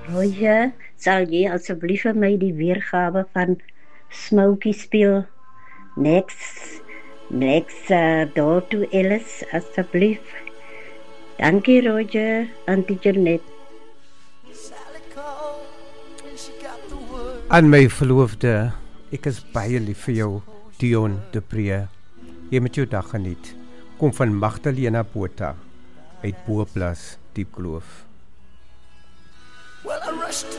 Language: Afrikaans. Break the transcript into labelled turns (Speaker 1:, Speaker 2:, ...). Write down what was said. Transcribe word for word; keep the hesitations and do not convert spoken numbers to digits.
Speaker 1: Roger, sal jy asseblief vir my die weergawe van Smokey speel? Next, next uh, door to Alice, asseblief. Dankie Roger, Auntie Janet.
Speaker 2: Aan my verloofde, ek is baie lief vir jou, Dion de Pre. Jy moet jou dag geniet. Kom van Magdalena Botha uit Booplas, Diepkloof. Well, I rushed